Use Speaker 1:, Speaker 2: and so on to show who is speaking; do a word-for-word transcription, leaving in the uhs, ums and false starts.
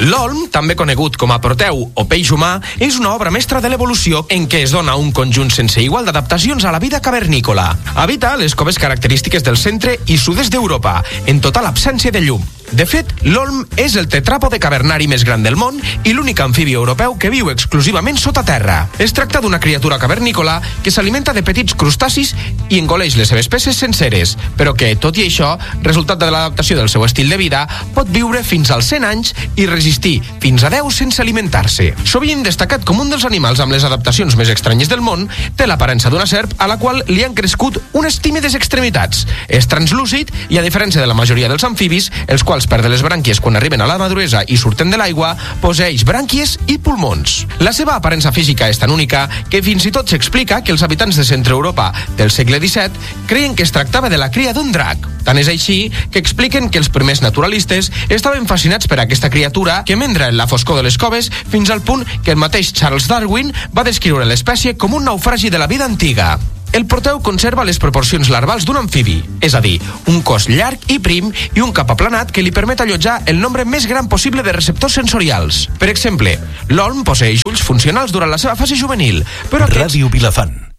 Speaker 1: L'olm, també conegut com a proteu o peix humà, és una obra mestra de l'evolució en què es dona un conjunt sense igual d'adaptacions a la vida cavernícola. Habita les coves característiques del centre i sud-est d'Europa, en total absència de llum. De fet, l'olm és el tetràpode cavernari més gran del món i l'únic amfibi europeu que viu exclusivament sota terra. Es tracta d'una criatura cavernícola que s'alimenta de petits crustacis i engoleix les seves peces senceres, però que, tot i això, resultat de l'adaptació del seu estil de vida, pot viure fins als cent anys i resistir fins a deu sense alimentar-se. Sovint destacat com un dels animals amb les adaptacions més estranyes del món, té l'aparença d'una serp a la qual li han crescut unes tímides extremitats. És translúcid i, a diferència de la majoria dels amfibis, els quals perden les brànquies quan arriben a la maduresa i surten de l'aigua, posseeix brànquies i pulmons. La seva aparença física és tan única que fins i tot s'explica que els habitants de Centre Europa del segle disset creien que es tractava de la cria d'un drac. Tant és així que expliquen que els primers naturalistes estaven fascinats per aquesta criatura que mendra en la foscor de les coves fins al punt que el mateix Charles Darwin va descriure l'espècie com un naufragi de la vida antiga. El proteu conserva les proporcions larvals d'un amfibi, és a dir, un cos llarg i prim i un cap aplanat que li permet allotjar el nombre més gran possible de receptors sensorials. Per exemple, l'olm posseeix ulls funcionals durant la seva fase juvenil, però aquests...
Speaker 2: Ràdio Vilafant.